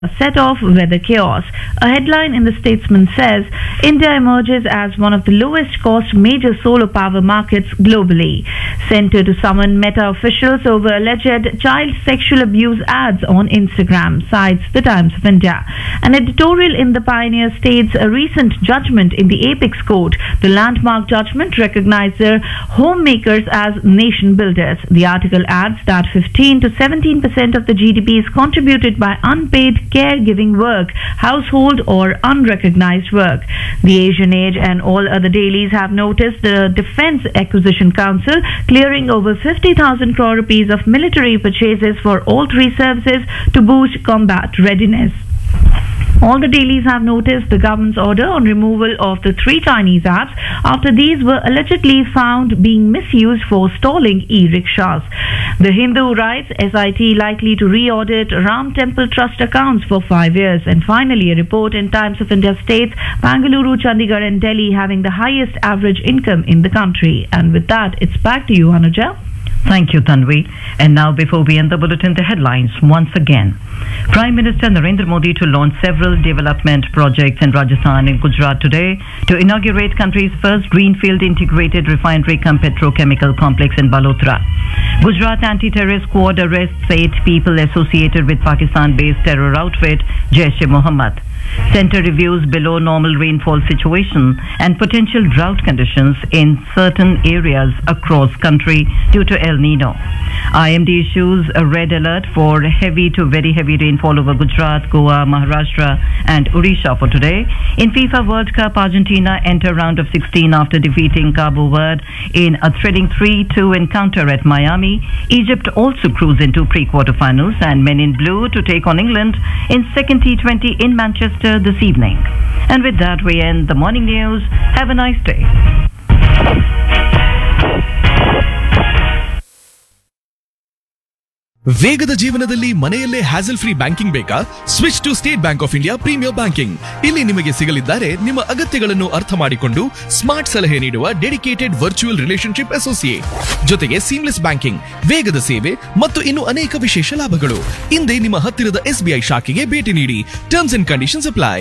set off weather chaos. A headline in the Statesman says India emerges as one of the lowest cost major solar power markets globally. Sent to summon Meta officials over alleged child sexual abuse ads on Instagram, cites the Times of India. An editorial in The Pioneer states a recent judgment in the Apex Court. The landmark judgment recognized their homemakers as nation builders. The article adds that 15 to 17% of the GDP is contributed by unpaid caregiving work, household or unrecognized work. The Asian Age and all other dailies have noticed the Defence Acquisition Council clearing over 50,000 crore rupees of military purchases for all three services to boost combat readiness. All the dailies have noticed the government's order on removal of the three Chinese apps after these were allegedly found being misused for stalling e-rickshaws. The Hindu writes SIT likely to re-audit Ram Temple Trust accounts for 5 years. And finally, a report in Times of India states Bangalore, Chandigarh and Delhi having the highest average income in the country. And with that, it's back to you, Anuja. Thank you, Tanvi. And now, before we end the bulletin, the headlines once again. Prime Minister Narendra Modi to launch several development projects in Rajasthan and Gujarat today to inaugurate country's first greenfield integrated refinery cum petrochemical complex in Balotra. Gujarat anti-terrorist squad arrests 8 people associated with Pakistan-based terror outfit Jaish-e-Mohammed. Centre reviews below normal rainfall situation and potential drought conditions in certain areas across country due to El Nino. IMD issues a red alert for heavy to very heavy rainfall over Gujarat, Goa, Maharashtra and Odisha for today. In FIFA World Cup, Argentina enter round of 16 after defeating Cabo Verde in a thrilling 3-2 encounter at Miami. Egypt also cruise into pre-quarterfinals and Men in Blue to take on England in second T20 in Manchester this evening. And with that, we end the morning news. Have a nice day. ವೇಗದ ಜೀವನದಲ್ಲಿ ಮನೆಯಲ್ಲೇ hassle free banking ಬೇಕಾ? Switch to state bank of India premier banking. ಇಲ್ಲಿ ನಿಮಗೆ ಸಿಗಲಿದ್ದಾರೆ ನಿಮ್ಮ ಅಗತ್ಯಗಳನ್ನು ಅರ್ಥ ಮಾಡಿಕೊಂಡು ಸ್ಮಾರ್ಟ್ ಸಲಹೆ ನೀಡುವ ಡೆಡಿಕೇಟೆಡ್ ವರ್ಚುವಲ್ ರಿಲೇಶನ್ಶಿಪ್ ಅಸೋಸಿಯೇಟ್, ಜೊತೆಗೆ ಸೀಮ್ಲೆಸ್ ಬ್ಯಾಂಕಿಂಗ್, ವೇಗದ ಸೇವೆ ಮತ್ತು ಇನ್ನು ಅನೇಕ ವಿಶೇಷ ಲಾಭಗಳು. ಇಂದೇ ನಿಮ್ಮ ಹತ್ತಿರದ SBI ಶಾಖೆಗೆ ಭೇಟಿ ನೀಡಿ. Terms and conditions apply.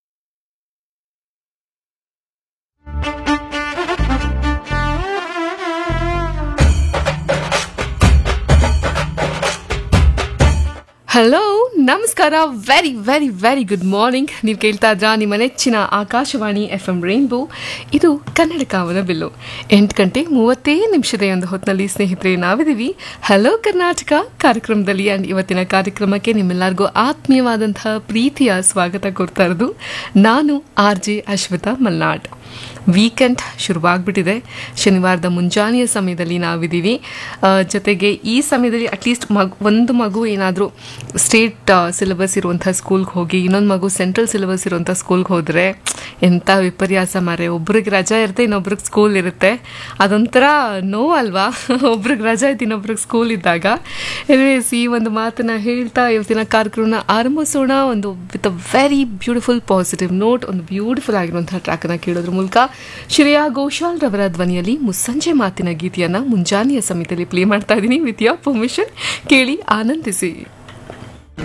Hello, ನಮಸ್ಕಾರ, very very very good morning. ನೀವು ಕೇಳ್ತಾ ಇದ್ರಾ ನಿಮ್ಮ ನೆಚ್ಚಿನ ಆಕಾಶವಾಣಿ FM ರೈನ್ಬೋ. ಇದು ಕನ್ನಡ ಕಾವನ ಬಿಲ್ಲು. 8:35 ಒಂದು ಹೊತ್ತಿನಲ್ಲಿ ಸ್ನೇಹಿತರೆ ನಾವಿದ್ದೀವಿ ಹಲೋ ಕರ್ನಾಟಕ ಕಾರ್ಯಕ್ರಮದಲ್ಲಿ. ಆ್ಯಂಡ್ ಇವತ್ತಿನ ಕಾರ್ಯಕ್ರಮಕ್ಕೆ ನಿಮ್ಮೆಲ್ಲರಿಗೂ ಆತ್ಮೀಯವಾದಂತಹ ಪ್ರೀತಿಯ ಸ್ವಾಗತ ಕೊಡ್ತಾ ಇರೋದು ನಾನು RJ ಅಶ್ವಿತಾ ಮಲ್ನಾಡ್. ವೀಕೆಂಡ್ ಶುರುವಾಗ್ಬಿಟ್ಟಿದೆ. ಶನಿವಾರದ ಮುಂಜಾನೆಯ ಸಮಯದಲ್ಲಿ ನಾವಿದ್ದೀವಿ. ಜೊತೆಗೆ ಈ ಸಮಯದಲ್ಲಿ ಅಟ್ಲೀಸ್ಟ್ ಒಂದು ಮಗು ಏನಾದರೂ ಸ್ಟೇಟ್ ಸಿಲೆಬಸ್ ಇರುವಂಥ ಸ್ಕೂಲ್ಗೆ ಹೋಗಿ ಇನ್ನೊಂದು ಮಗು ಸೆಂಟ್ರಲ್ ಸಿಲೆಬಸ್ ಇರುವಂಥ ಸ್ಕೂಲ್ಗೆ ಹೋದರೆ ಎಂಥ ವಿಪರ್ಯಾಸ ಮಾರೆ. ಒಬ್ರಿಗೆ ರಜಾ ಇರುತ್ತೆ, ಇನ್ನೊಬ್ರಿಗೆ ಸ್ಕೂಲ್ ಇರುತ್ತೆ. ಅದೊಂಥರ ನೋವಲ್ವಾ? ಒಬ್ರಿಗೆ ರಜಾ ಇತ್ತು, ಇನ್ನೊಬ್ರಿಗೆ ಸ್ಕೂಲ್ ಇದ್ದಾಗ. ಈ ಒಂದು ಮಾತನ್ನು ಹೇಳ್ತಾ ಇವತ್ತಿನ ಕಾರ್ಯಕ್ರಮನ ಆರಂಭಿಸೋಣ. ಒಂದು with a very beautiful positive note, ಒಂದು ಬ್ಯೂಟಿಫುಲ್ ಆಗಿರುವಂಥ ಟ್ರ್ಯಾಕನ್ನು ಕೇಳೋದ್ರ ಮೂಲಕ ಶ್ರೇಯಾ ಘೋಷಾಲ್ ರವರ ಧ್ವನಿಯಲ್ಲಿ ಮುಸ್ಸಂಜೆ ಮಾತಿನ ಗೀತೆಯನ್ನು ಮುಂಜಾನೆಯ ಸಮಯದಲ್ಲಿ ಪ್ಲೇ ಮಾಡ್ತಾ ಇದ್ದೀನಿ. ವಿತ್ ಯೋರ್ ಪರ್ಮಿಷನ್ ಕೇಳಿ ಆನಂದಿಸಿ.